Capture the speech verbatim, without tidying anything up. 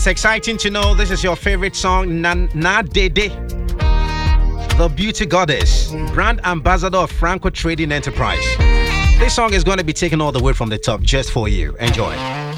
it's exciting to know this is your favorite song, Na, Na Dede, the beauty goddess, brand ambassador of Franco Trading Enterprise. This song is going to be taken all the way from the top just for you. Enjoy.